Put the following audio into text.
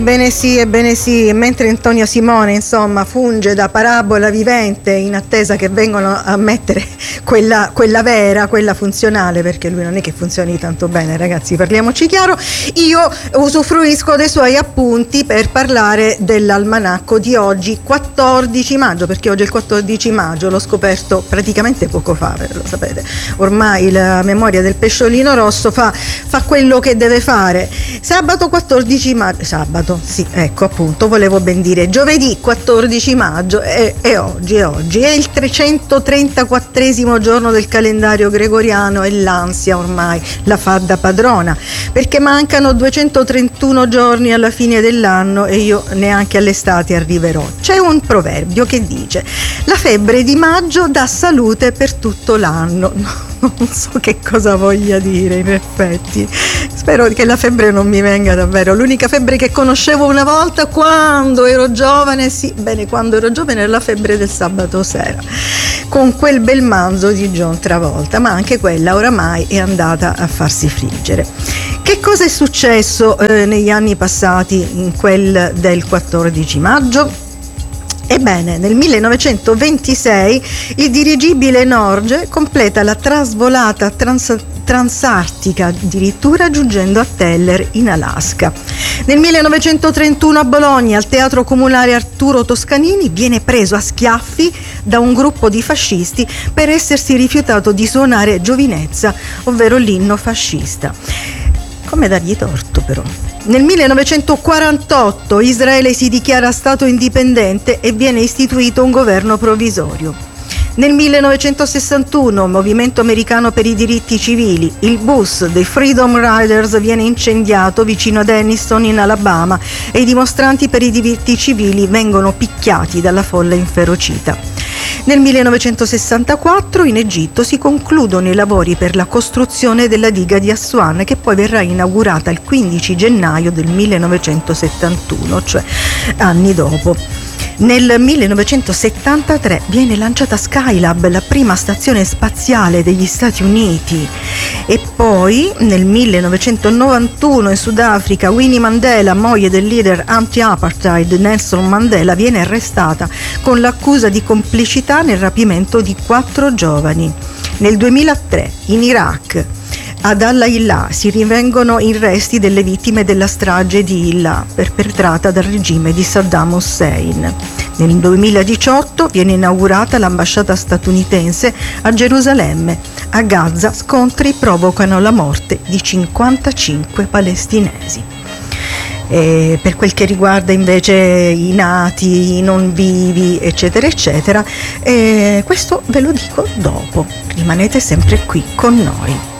Ebbene sì, mentre Antonio Simone insomma funge da parabola vivente in attesa che vengano a mettere quella vera, quella funzionale, perché lui non è che funzioni tanto bene, ragazzi, parliamoci chiaro, io usufruisco dei suoi appunti per parlare dell'almanacco di oggi, 14 maggio, perché oggi è il 14 maggio, l'ho scoperto praticamente poco fa, lo sapete, ormai la memoria del pesciolino rosso fa quello che deve fare. Sabato 14 maggio, sì, ecco, appunto, volevo ben dire giovedì 14 maggio e oggi è il 334esimo giorno del calendario gregoriano e l'ansia ormai la fa da padrona, perché mancano 231 giorni alla fine dell'anno e io neanche all'estate arriverò. C'è un proverbio che dice: la febbre di maggio dà salute per tutto l'anno. Non so che cosa voglia dire, in effetti. Spero che la febbre non mi venga davvero. L'unica febbre che conoscevo una volta quando ero giovane, quando ero giovane, era la febbre del sabato sera, con quel bel manzo di John Travolta, ma anche quella oramai è andata a farsi friggere. Che cosa è successo negli anni passati in quel del 14 maggio? Ebbene, nel 1926 il dirigibile Norge completa la trasvolata transartica, addirittura giungendo a Teller in Alaska. Nel 1931 a Bologna, al Teatro Comunale Arturo Toscanini, viene preso a schiaffi da un gruppo di fascisti per essersi rifiutato di suonare Giovinezza, ovvero l'inno fascista. Come dargli torto, però. Nel 1948 Israele si dichiara stato indipendente e viene istituito un governo provvisorio. Nel 1961 Movimento Americano per i Diritti Civili, il bus dei Freedom Riders viene incendiato vicino ad Anniston in Alabama e i dimostranti per i diritti civili vengono picchiati dalla folla inferocita. Nel 1964 in Egitto si concludono i lavori per la costruzione della diga di Assuan, che poi verrà inaugurata il 15 gennaio del 1971, cioè anni dopo. Nel 1973 viene lanciata Skylab, la prima stazione spaziale degli Stati Uniti, e poi nel 1991 in Sudafrica Winnie Mandela, moglie del leader anti-apartheid Nelson Mandela, viene arrestata con l'accusa di complicità nel rapimento di 4 giovani. Nel 2003 in Iraq ad Al-Hillah si rinvengono i resti delle vittime della strage di Hillah perpetrata dal regime di Saddam Hussein. Nel 2018 viene inaugurata l'ambasciata statunitense a Gerusalemme. A Gaza scontri provocano la morte di 55 palestinesi. E per quel che riguarda invece i nati, i non vivi, eccetera eccetera, questo ve lo dico dopo. Rimanete sempre qui con noi.